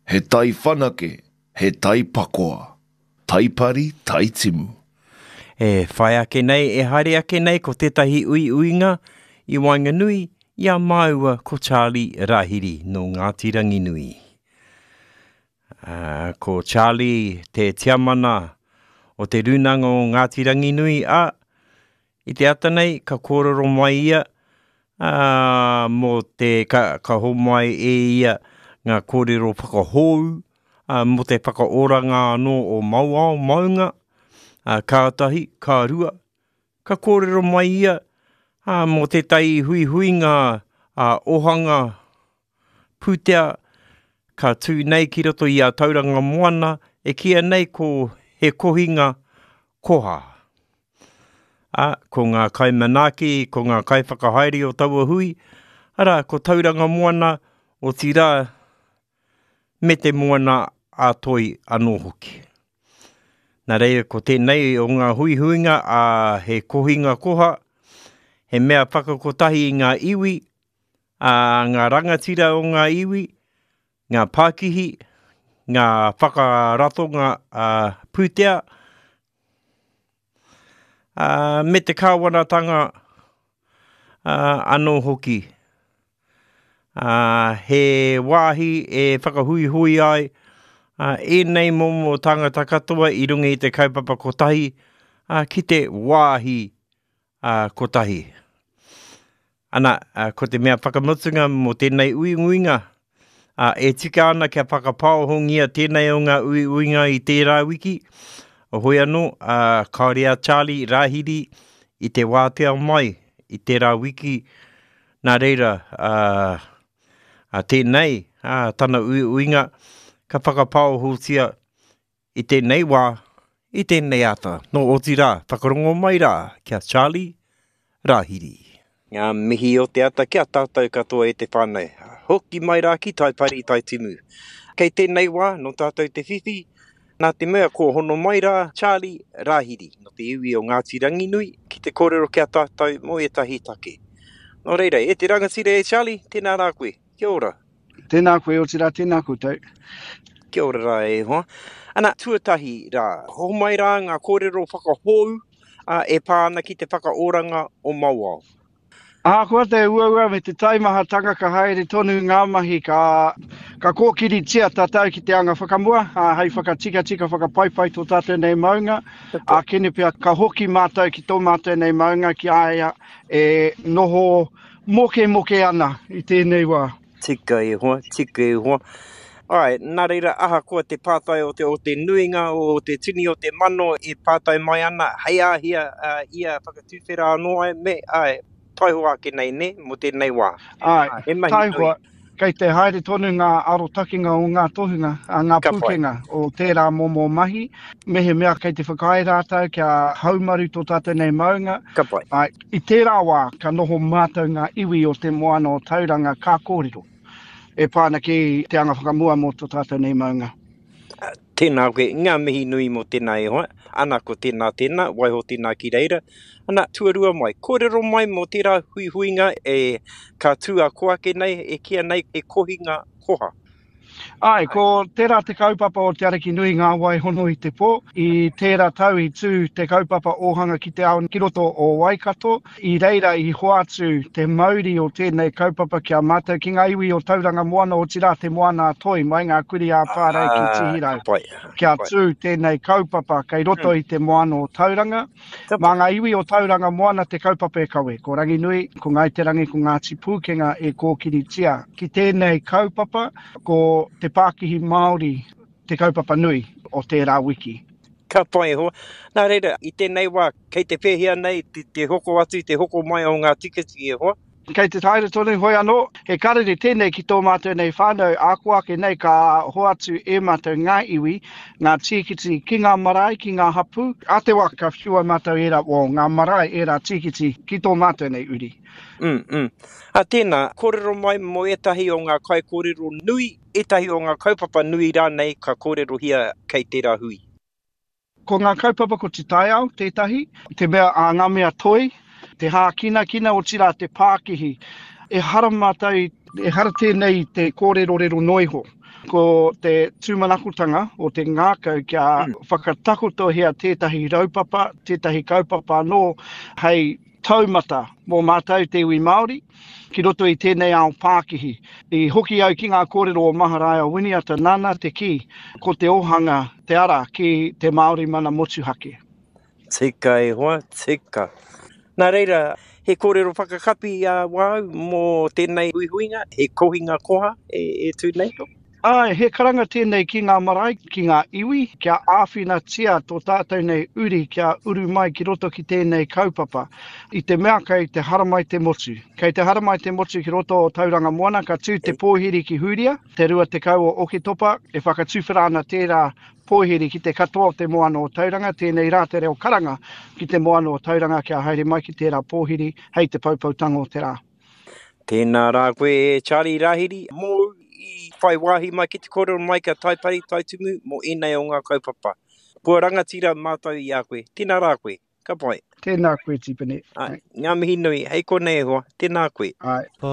He tai whanake, he tai pakoa. Taipari, tai timu. E whai ake nei, e haere ake nei ko tētahi uinga I Wainganui, ia maua ko Charlie Rahiri no Ngāti Ranginui. Ko Charlie te tiamana o te runanga o Ngāti Ranginui I te ata nei ka kōrero mai ia mō te ka ho mai ia ngā kōrero whakahou mō te whakaoranga anō o mauao maunga kātahi, kārua ka kōrero mai ia mō te tai hui ngā ohanga pūtea ka tū nei ki roto I a tauranga moana e kia nei ko he kohinga koha. Ko ngā kaimanaki, ko ngā kaiwhakahaere o taua hui, ara ko tauranga moana o tira me te moana a toi anō hoki. Nā reira ko tēnei o ngā huinga he kohinga koha, he mea whakakotahi I ngā iwi, ngā rangatira o ngā iwi, ngā pākihi, ngā whakaratonga pūtea, me te kāwanatanga anō hoki. He wāhi e whakahui ai, nei momo tangata katoa I runga I te kaupapa kotahi, ki te wāhi kotahi. Ana, ko te mea whakamutunga mo tēnei uinga, e tika ana kia whakapāohongia tēnei o ngā uinga I tērā wiki, o hoi anō, kaurea Charlie Rahiri I te wātea mai I tērā wiki, nā reira, tēnei, tana uinga, ka whakapāohotia I tēnei wā, I tēnei ata. No o tira, whakarongo mai rā, kia Charlie Rahiri. Ngā mihi o te ata, kia tātou katoa e te whānau. Hoki mai rā ki taipari tai timu. Kei tēnei wā, no tātou te whiwhi, nā te mea ko hono mai rā Charlie Rahiri, no te iwi o Ngāti Ranginui, ki te kōrero kia tātou mo etahi take. No reira, e te rangatira e Charlie, tēnā rā koe, kia ora. Tēnā koe o tira, tēnā koutou. Kia ora rā e hoa. Ana, tuatahi rā, ho mai rā ngā kōrero whakahou, e pāna ki te whakaoranga o mauao. Kua te ua me te taimahatanga ka haere tonu ngā mahi ka kōkiri tia tātou ki te anga whakamua, hei whakatika whakapaipai tō tātou nei maunga, kene pia ka hoki mātou ki tō mātou nei maunga ki aia e noho moke ana I tēnei wā. Tika e hoa. Ai, nā reira aha koa te pātai o te nuinga o te tini o te mano e pātai mai ana, hei ahia ia whakatuwhera anō ai me, taihoa ke nei ne, mo tēnei wā. Taihoa, kei te haere tonu ngā arotakinga o ngā tohunga, ngā pūkenga o tērā momo mahi, mehe mea kei te whakae rātou kia haumaru tō tātou nei maunga. I tērā wā, ka noho mātou ngā iwi o te moana o tauranga kā kōrero. E pāna ki te anga whakamua mo tō tātou nei maunga. Tēnā koe, ngā mihi nui mo tēnā e hoa, ana ko tēnā, waiho tēnā ki reira. Ana, tuarua mai, kōrero mai mo tērā huinga e ka tua koake nei, e kia nei e kohinga koha. Ko tērā te kaupapa o te ariki nui ngā waihono I te pō, I tērā tau I tū te kaupapa ohanga ki te ao ki roto o Waikato, I reira I hoatu te mauri o tēnei kaupapa kia mātou ki ngā iwi o tauranga moana o tira te moana a toi, mai ngā kuri a pārei ki tihirau. Kia tū tēnei kaupapa kei roto I te moana o tauranga, mā ngā iwi o tauranga moana te kaupapa e kawe, ko Ranginui, ko Ngaiterangi, ko Ngāti Pūkenga e kōkiri tia. Ki tēnei kaupapa, ko te Pākihi Māori, te kaupapa nui o tērā wiki. Ka pai hoa. Nā reira, I tēnei wā, kei te whehia nei, te hoko atu, te hoko mai o ngā tikiti e hoa. Kei te taira tonu hoi anō, he karere tēnei ki tō mātou nei whānau, ākuake nei ka hoatu e mātou ngā iwi, ngā tikiti ki ngā marae, ki ngā hapu, a te wā ka whiua mātou era o ngā marae era tikiti ki tō mātou nei uri. Tēnā, kōrero mai mo etahi o ngā kai kōrero nui, etahi o ngā kaupapa nui rā nei ka kōrero hia kei tērā hui. Ko ngā kaupapa ko te taiao, tētahi, te mea ngā mea toi, te hā kina o tira te Pākihi. e hara mātai, e hara tēnei te kōrero noiho. Ko te tūmanakutanga o te ngākau kia whakatakotohea tētahi raupapa, tētahi kaupapa anō hei taumata mō mātou te iwi Māori, ki roto i tēnei ao Pākihi. I hoki au ki ngā kōrero o Maharaea Winiata nāna te ki, ko te ohanga te ara ki te Māori mana motuhake. Tika e hoa, tika. Nā reira, he kōrero whakakapi wau mō tēnei huihuinga, he kohinga koha e tūnei ho? Ai, he karanga tēnei ki ngā marae, ki ngā iwi, kia āwhina tia tō tātou nei uri, kia uru mai ki roto ki tēnei kaupapa. I te mea kei te haramai te motu. Kei te haramai te motu ki roto o Tauranga Moana, ka tū te pōhiri ki Huria, te rua te kau o Oketopa, e whakatūwhirana tērā pōhiri ki te katoa o te moana o Tauranga, tēnei rā te reo karanga ki te moana o Tauranga, kia haere mai ki tērā pōhiri, hei te paupautanga o te rā. Tēnā rā koe, Charlie Rahiri, mō i whai wāhi mai ki te kōrero mai ka taipari, taitumu, mō enei o ngā kaupapa. Pua rangatira mātou i a koe. Tēnā rā koe, ka pai. Tēnā koe, Tipene. Ngā mihi nui, hei konei hoa, tēnā koe. Ai.